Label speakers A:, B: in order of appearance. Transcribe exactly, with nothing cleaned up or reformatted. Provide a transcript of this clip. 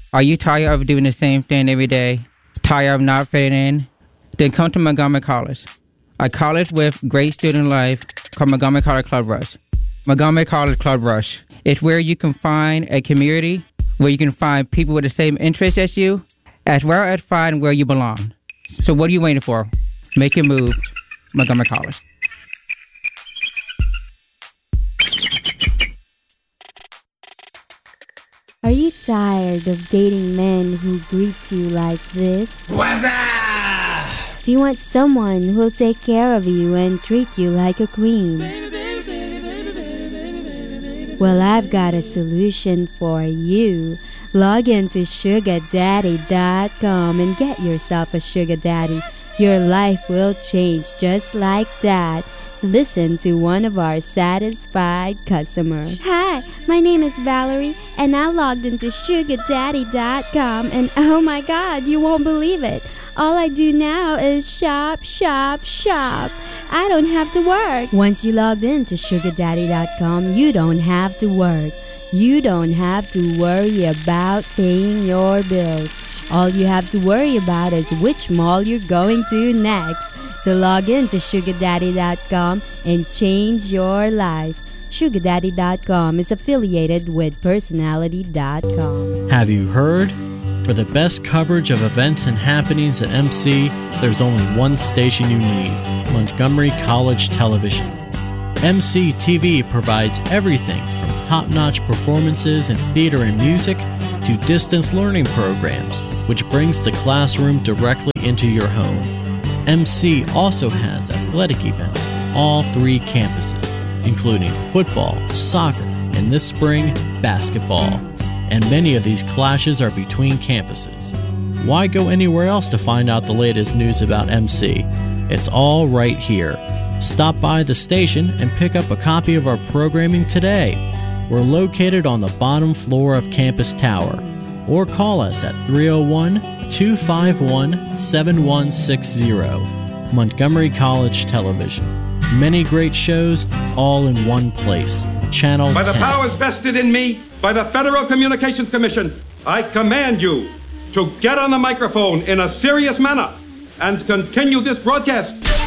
A: Are you tired of doing the same thing every day? Tired of not fitting in? Then come to Montgomery College, a college with great student life called Montgomery College Club Rush. Montgomery College Club Rush. It's where you can find a community, where you can find people with the same interests as you, as well as find where you belong. So what are you waiting for? Make your move. Montgomery College.
B: Are you tired of dating men who greet you like this?
C: What's up?
B: Do you want someone who'll take care of you and treat you like a queen? Well, I've got a solution for you. Log into sugar daddy dot com and get yourself a sugar daddy. Your life will change just like that. Listen to one of our satisfied customers. Hi, my name is Valerie, and I logged into sugar daddy dot com, and oh my God, you won't believe it. All I do now is shop, shop, shop. I don't have to work. Once you logged into sugar daddy dot com, you don't have to work. You don't have to worry about paying your bills. All you have to worry about is which mall you're going to next. So log in to sugar daddy dot com and change your life. sugar daddy dot com is affiliated with personality dot com.
D: Have you heard? For the best coverage of events and happenings at M C, there's only one station you need, Montgomery College Television. M C T V provides everything from top-notch performances in theater and music to distance learning programs, which brings the classroom directly into your home. M C also has athletic events on all three campuses, including football, soccer, and this spring, basketball. And many of these clashes are between campuses. Why go anywhere else to find out the latest news about M C? It's all right here. Stop by the station and pick up a copy of our programming today. We're located on the bottom floor of Campus Tower. Or call us at three oh one, two five one, seven one six zero. Montgomery College Television. Many great shows, all in one place. Channel
E: By the
D: ten.
E: powers vested in me by the Federal Communications Commission, I command you to get on the microphone in a serious manner and continue this broadcast.